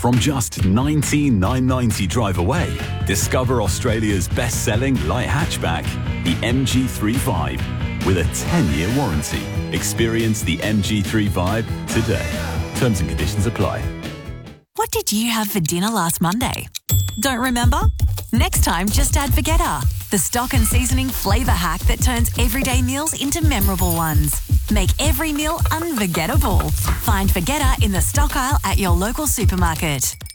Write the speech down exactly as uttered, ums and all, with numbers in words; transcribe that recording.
From just nineteen thousand nine hundred ninety drive away, discover Australia's best-selling light hatchback, the M G three Vibe, with a ten-year warranty. Experience the M G three Vibe today. Terms and conditions apply. What did you have for dinner last Monday? Don't remember? Next time, just add Vegeta, the stock and seasoning flavour hack that turns everyday meals into memorable ones. Make every meal unforgettable. Find Vegeta in the stock aisle at your local supermarket.